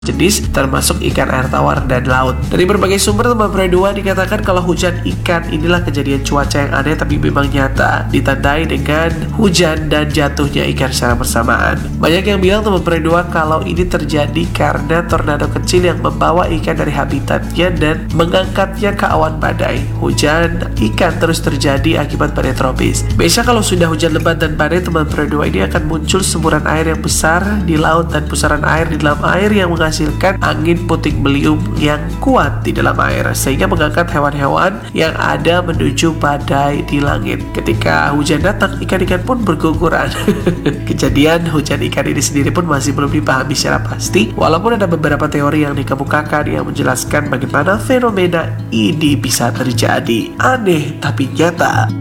jenis termasuk ikan air tawar dan laut. Dari berbagai sumber teman Pre2 dikatakan kalau hujan ikan inilah kejadian cuaca yang aneh tapi memang nyata, ditandai dengan hujan dan jatuhnya ikan secara bersamaan. Banyak yang bilang teman Pre2 kalau ini terjadi karena tornado kecil yang membawa ikan dari habitatnya dan mengangkatnya ke awan badai. Hujan ikan terus terjadi akibat badai tropis. Biasa kalau sudah hujan lebat dan badai, teman Pre2 ini akan muncul semburan air yang besar di laut dan pusaran air di dalam air yang menghasilkan angin puting beliung yang kuat di dalam air sehingga mengangkat hewan-hewan yang ada menuju badai di langit. Ketika hujan datang, ikan-ikan pun berguguran. Kejadian hujan ikan ini sendiri pun masih belum dipahami secara pasti, walaupun ada beberapa teori yang dikemukakan yang menjelaskan bagaimana fenomena ini bisa terjadi. Aneh tapi nyata.